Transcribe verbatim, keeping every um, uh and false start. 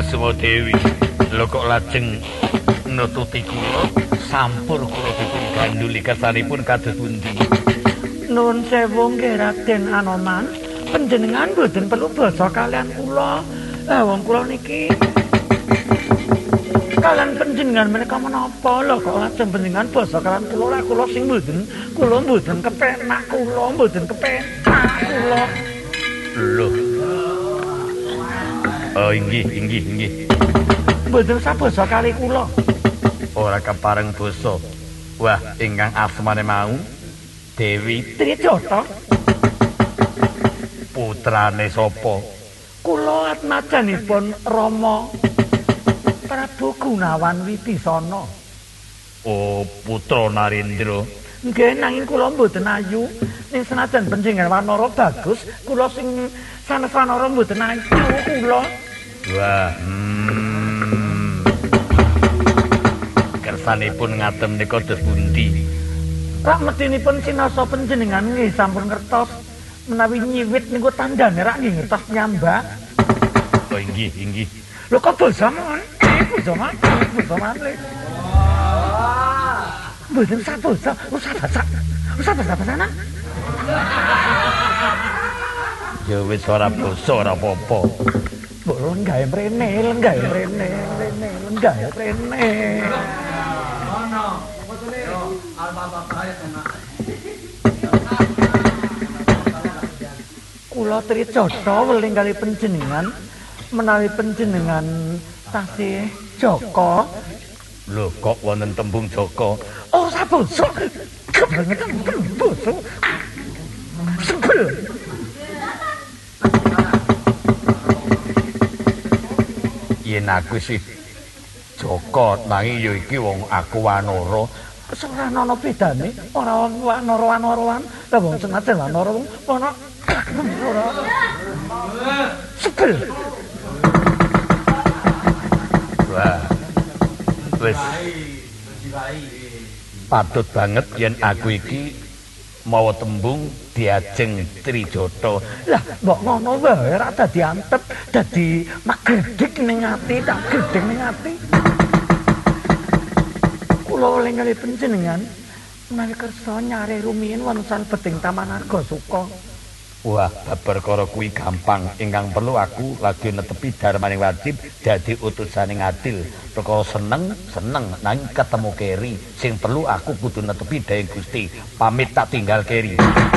Asma Dewi, lho kok lajeng nututi kula sampur kula dipun ganduli kersanipun kados pundi? Nuwun sewu nggih Raden Anoman, panjenengan boten perlu basa kalian kula. Lah wong kula niki kalian panjenengan menika menapa lho kok lajeng panjenengan basa kalian kula lah kula sing mboten kula mboten kepenak kula mboten kepenak kula. Lho. Oh inggih inggih inggih. Mboten sabasa kali kula. Ora kepareng basa. Wah, ingkang asmane mau Dewi Trijata. Putrane sapa? Kula atmajanipun Rama Prabu Gunawan Wibisana. Oh, putra Narendra. Nggih, nanging kula mboten ayu. Ning senajan panjenengan wanara bagus, kula sing sanes wanara mboten ayu kula. Wah, hmm. Kersanipun ngaten nika dos pundi? Rak medinipun sinasa panjenengan nggih sampun ngertos menawi nyiwit niku tandane rak nggih ngertos nyambak. Oh inggih inggih. Lho kok basa mon? Basa mon? Basa mon. Mboten sabasa, usah basa. Usah basa-basana. Ya wis ora basa ora apa-apa. Mbok lenggahe mrene, lenggahe mrene, mrene, lenggahe mrene. Ono, apa tune? Alfa-alfa enak. Kula Trijata weling kali panjenengan menawi panjenengan tasih Jaka. Lho kok wonten tembung Jaka? Oh sabasa. Kebangetan basa. Sebel. Yen aku sih Jaka nanging ya iki wong aku Wanara. Ora ana bedane, ora wanara-wanaraan. Lah wong senajan wanara wong ana ora. Sebel. Wah. Wis patut banget yen aku iki mawa tembung diajeng Trijata. Lah mbok ngono wae ra dadi antep, dadi magedhik ning ati, tak gedheng ning ati. Kula weling kali panjenengan menawi kersa nyare rumiyin wonten salebetting Taman Argasuka. Wah, perkara kuwi gampang. Ingkang perlu aku lagi netepi darmaning wajib dadi utusaning adil. Perkara seneng, seneng nanging ketemu keri. Sing perlu aku kudu netepi daeng Gusti. Pamit tak tinggal keri.